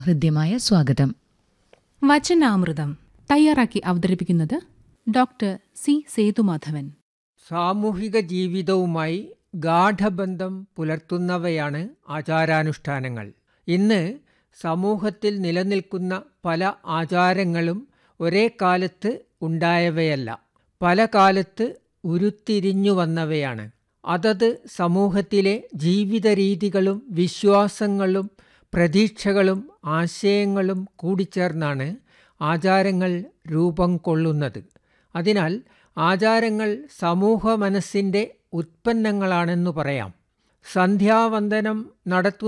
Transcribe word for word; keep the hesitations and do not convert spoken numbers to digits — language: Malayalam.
ഹൃദ്യമായ സ്വാഗതം. വചനാമൃതം തയ്യാറാക്കി അവതരിപ്പിക്കുന്നത് ഡോക്ടർ സി സേതുമാധവൻ. സാമൂഹിക ജീവിതവുമായി ഗാഢബന്ധം പുലർത്തുന്നവയാണ് ആചാരാനുഷ്ഠാനങ്ങൾ. ഇന്ന് സമൂഹത്തിൽ നിലനിൽക്കുന്ന പല ആചാരങ്ങളും ഒരേ കാലത്ത് ഉണ്ടായവയല്ല, പല കാലത്ത് ഉരുത്തിരിഞ്ഞു വന്നവയാണ്. അതത് സമൂഹത്തിലെ ജീവിത രീതികളും വിശ്വാസങ്ങളും പ്രതീക്ഷകളും ആശയങ്ങളും കൂടിച്ചേർന്നാണ് ആചാരങ്ങൾ രൂപം കൊള്ളുന്നത്. അതിനാൽ ആചാരങ്ങൾ സമൂഹ മനസ്സിൻ്റെ ഉത്പന്നങ്ങളാണെന്നു പറയാം. സന്ധ്യാവന്ദനം നടത്തുന്ന